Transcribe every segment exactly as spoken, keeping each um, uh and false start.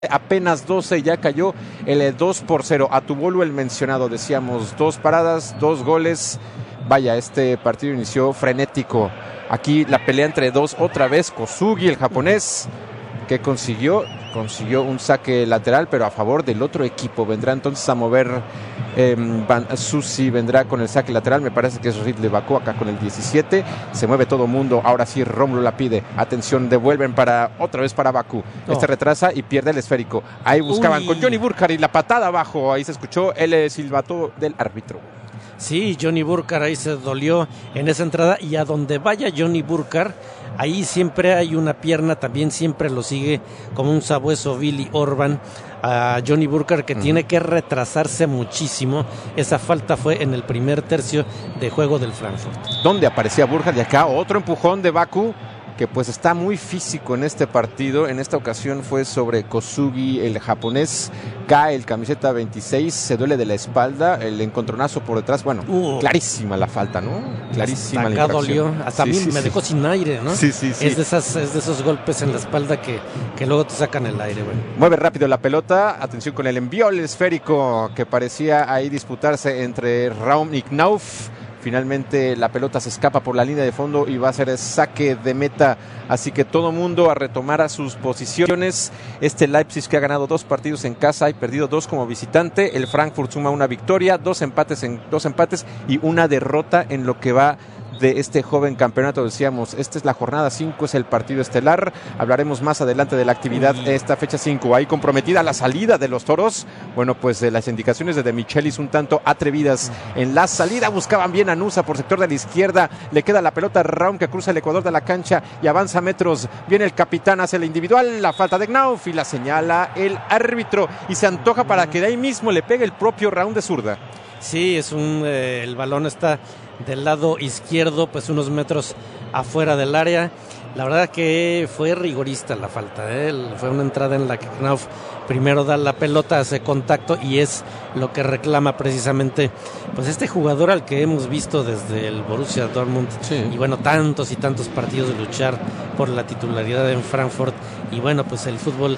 apenas doce, ya cayó el dos por cero. Atubolu, el mencionado, decíamos, dos paradas, dos goles. Vaya, este partido inició frenético. Aquí la pelea entre dos, otra vez Kosugi, el japonés, que consiguió, consiguió un saque lateral, pero a favor del otro equipo. Vendrá entonces a mover eh, Van Susi, vendrá con el saque lateral, me parece que es Ridley Baku acá con el diecisiete. Se mueve todo mundo, ahora sí Rómulo la pide. Atención, devuelven para otra vez para Baku. Oh. Este retrasa y pierde el esférico. Ahí buscaban Uy. con Johnny Burkhardt y la patada abajo. Ahí se escuchó el silbato del árbitro. Sí, Johnny Burkhardt ahí se dolió en esa entrada, y a donde vaya Johnny Burkhardt, ahí siempre hay una pierna, también siempre lo sigue como un sabueso Billy Orban a Johnny Burkhardt, que uh-huh. tiene que retrasarse muchísimo. Esa falta fue en el primer tercio de juego del Frankfurt. ¿Dónde aparecía Burkhardt? Y acá otro empujón de Baku, que pues está muy físico en este partido. En esta ocasión fue sobre Kosugi, el japonés. Cae el camiseta veintiséis, se duele de la espalda, el encontronazo por detrás. Bueno, uh, clarísima la falta, ¿no? Clarísima la infracción. Dolió, hasta sí, a mí sí, me sí. dejó sin aire, ¿no? Sí, sí, sí. Es de, esas, es de esos golpes en la espalda que, que luego te sacan el aire, güey. Mueve rápido la pelota, atención con el envío, el esférico que parecía ahí disputarse entre Raum y Knauf. Finalmente la pelota se escapa por la línea de fondo y va a ser saque de meta. Así que todo mundo a retomar a sus posiciones. Este Leipzig, que ha ganado dos partidos en casa y perdido dos como visitante. El Frankfurt suma una victoria, dos empates, en, dos empates y una derrota en lo que va de este joven campeonato. Decíamos, esta es la jornada cinco, es el partido estelar. Hablaremos más adelante de la actividad de esta fecha cinco. Ahí comprometida la salida de los toros. Bueno, pues eh, las indicaciones de De Michelis un tanto atrevidas en la salida. Buscaban bien a Nusa por sector de la izquierda. Le queda la pelota a Raum, que cruza el ecuador de la cancha y avanza metros. Viene el capitán, hace la individual. La falta de Knauf y la señala el árbitro. Y se antoja para que de ahí mismo le pegue el propio Raum de zurda. Sí, es un eh, el balón está del lado izquierdo, pues unos metros afuera del área. La verdad que fue rigorista la falta, ¿eh? Fue una entrada en la que Knauf primero da la pelota, hace contacto, y es lo que reclama precisamente pues este jugador al que hemos visto desde el Borussia Dortmund, sí. y bueno, tantos y tantos partidos de luchar por la titularidad en Frankfurt. Y bueno, pues el fútbol,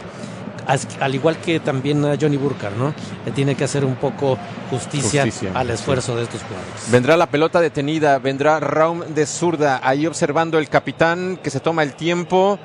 al igual que también a Johnny Burkhardt, ¿no? Le tiene que hacer un poco justicia, justicia al esfuerzo sí. de estos jugadores. Vendrá la pelota detenida, vendrá Raum de zurda, ahí observando el capitán, que se toma el tiempo,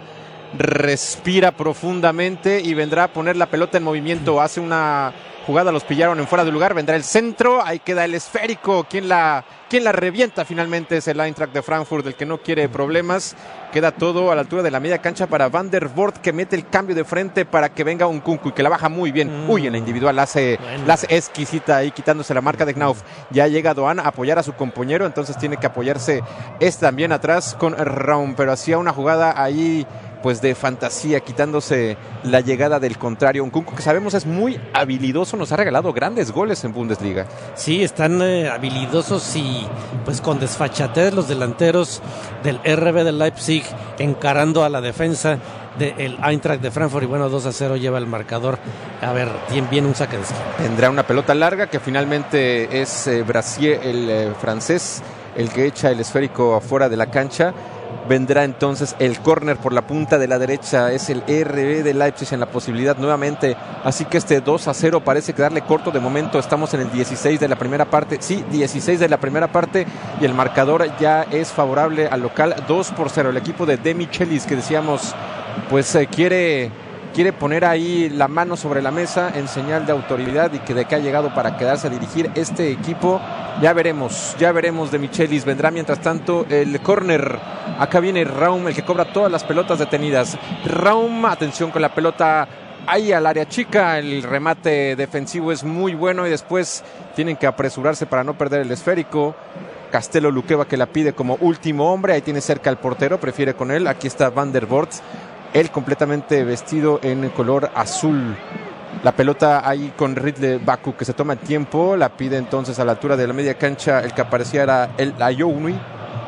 respira profundamente y vendrá a poner la pelota en movimiento. Hace una jugada, los pillaron en fuera de lugar, vendrá el centro, ahí queda el esférico. ¿Quién la, quién la revienta finalmente? Es el Eintracht de Frankfurt, el que no quiere problemas. Queda todo a la altura de la media cancha para Van der Voort, que mete el cambio de frente para que venga un Nkunku y que la baja muy bien. Mm. Uy, en la individual la hace, bueno. la hace exquisita ahí, quitándose la marca de Knauf. Ya llega Doan a apoyar a su compañero, entonces tiene que apoyarse es también atrás con Raum, pero hacía una jugada ahí pues de fantasía, quitándose la llegada del contrario. Un Nkunku que sabemos es muy habilidoso, nos ha regalado grandes goles en Bundesliga. Sí, están eh, habilidosos y pues con desfachatez los delanteros del R B de Leipzig encarando a la defensa del Eintracht de Frankfurt. Y bueno, dos a cero lleva el marcador. A ver, bien, bien un saque de esquina. Tendrá una pelota larga que finalmente es eh, Brassier, el eh, francés, el que echa el esférico afuera de la cancha. Vendrá entonces el córner por la punta de la derecha. Es el R B de Leipzig en la posibilidad nuevamente. Así que este dos a cero parece quedarle corto de momento. Estamos en el dieciséis de la primera parte. Sí, dieciséis de la primera parte. Y el marcador ya es favorable al local. dos por cero. El equipo de De Michelis, que decíamos, pues eh, quiere... quiere poner ahí la mano sobre la mesa en señal de autoridad y que de que ha llegado para quedarse a dirigir este equipo. Ya veremos, ya veremos De Michelis. Vendrá mientras tanto el córner. Acá viene Raum, el que cobra todas las pelotas detenidas. Raum, atención con la pelota ahí al área chica. El remate defensivo es muy bueno y después tienen que apresurarse para no perder el esférico. Castelo Luqueva, que la pide como último hombre. Ahí tiene cerca al portero, prefiere con él. Aquí está Van der Voort, él completamente vestido en color azul. La pelota ahí con Ridley Baku, que se toma el tiempo, la pide entonces a la altura de la media cancha. El que aparecía era el Ayouni.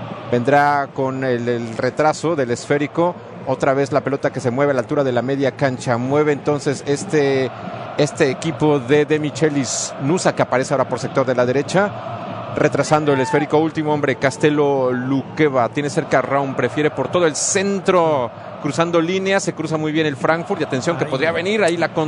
Vendrá con el, el retraso del esférico. Otra vez la pelota que se mueve a la altura de la media cancha. Mueve entonces este, este equipo de De Michelis. Nusa, que aparece ahora por sector de la derecha, retrasando el esférico. Último hombre, Castelo Luqueva, tiene cerca a Raum, prefiere por todo el centro. cruzando líneas, se cruza muy bien el Frankfurt y atención que Ay. podría venir ahí la